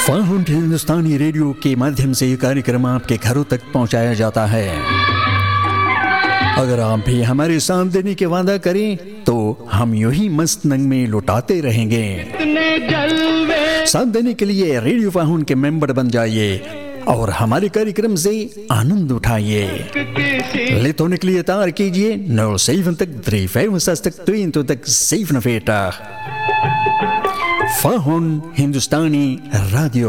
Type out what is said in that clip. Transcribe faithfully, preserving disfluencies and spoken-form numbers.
Found हिंदुस्तानी radio के माध्यम से ये कार्यक्रम आपके घरों तक पहुंचाया जाता है। अगर आप भी हमारे साथ देने के वादा करें तो हम यूं ही मस्त नंग में लुटाते रहेंगे। साथ देने के लिए रेडियो फाउंड के मेंबर बन जाइए और हमारे कार्यक्रम से आनंद उठाइए। लेत होने के लिए तार कीजिए नौ सेवन तक थ्री फाइव तक तीन तो तक सेवन फेटा फाउंड हिंदुस्तानी रेडियो।